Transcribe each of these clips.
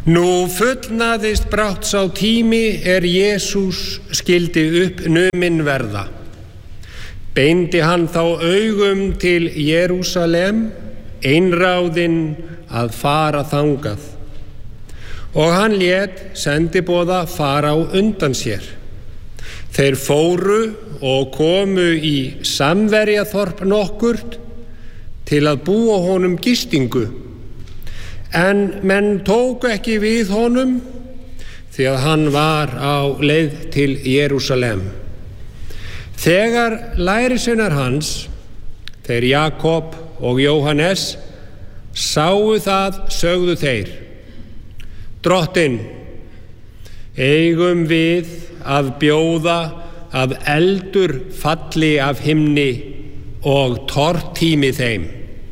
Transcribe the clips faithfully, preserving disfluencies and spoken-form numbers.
Nú fullnaðist brátt sá tími er Jesús skildi upp numinn verða. Beindi hann þá augum til Jerúsalem, einráðinn að fara þangað. Og hann lét sendiboða fara á undan sér. Þeir fóru og komu í Samverjaþorp nokkurt til að búa honum gistingu. En menn tóku ekki við honum því að hann var á leið til Jerúsalem. Þegar lærisveinar hans, þeir Jakob og Jóhannes, sáu það, sögðu þeir: Drottinn, eigum við að bjóða að eldur falli af himni og tortími þeim.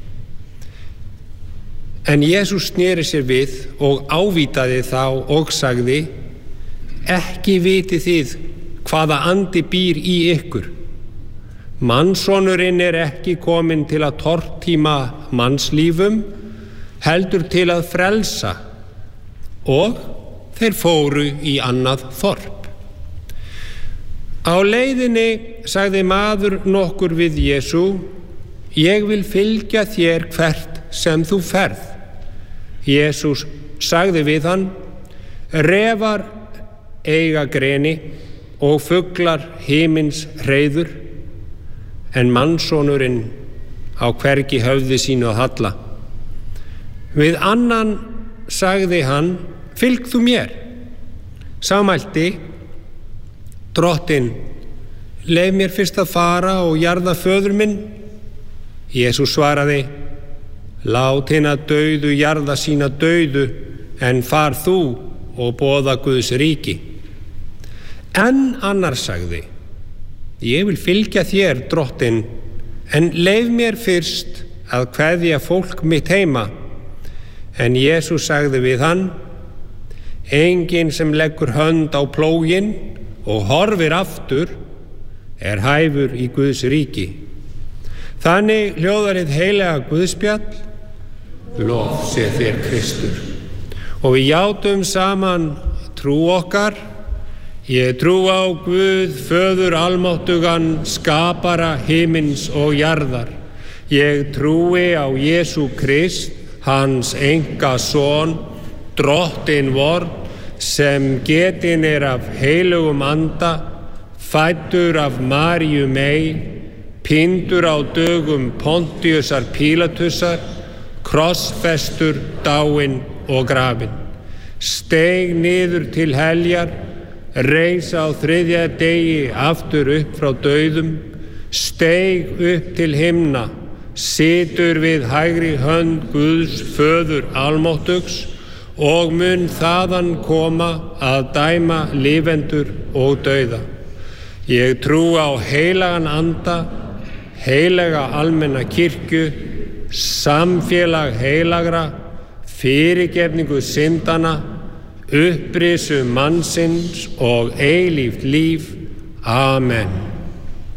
En Jesús sneri sér við og ávítaði þá og sagði: Ekki vitið þið hvaða andi býr í ykkur. Mannssonurinn er ekki kominn til að tortíma mannslífum, heldur til að frelsa. Og þeir fóru í annað þorp. Á leiðinni sagði maður nokkur við Jesú: Ég vil fylgja þér hvert sem þú ferð. Jesús sagði við hann: Refar eiga greni og fuglar himins hreiður, en mannssonurinn á hvergi höfði sínu að halla. Við annan sagði hann: Fylg þú mér. Sá mælti: Drottinn, leyf mér fyrst að fara og jarða föður minn. Jesús svaraði: Lát hina dauðu jarða sína dauðu, en far þú og boða Guðs ríki. En annar sagði: Ég vil fylgja þér, Drottinn, en leyf mér fyrst að kveðja fólk mitt heima. En Jesús sagði við hann: Enginn sem leggur hönd á plóginn og horfir aftur er hæfur í Guðs ríki. Þannig hljóðar hið heilaga Guðspjall: Lof sé þér, Kristur. Og við játum saman trú okkar. Ég trú á Guð, Föður almáttugan, skapara himins og jarðar. Ég trúi á Jesú Krist, hans enga son, Drottinn vorn, sem getinn er af heilugum anda, fæddur af Maríu mey, píndur á dögum Pontiusar Pílatusar, krossfestur, dáinn og grafinn, steig niður til heljar, reis á þriðja degi aftur upp frá dauðum, steig upp til himna, situr við hægri hönd Guðs Föður almáttugs og mun þaðan koma að dæma lifendur og dauða. Ég trú á heilagan anda, heilaga almenna kirkju, samfélag heilagra, fyrirgefningu syndana, upprisu mannsins og eilíft líf. Amen.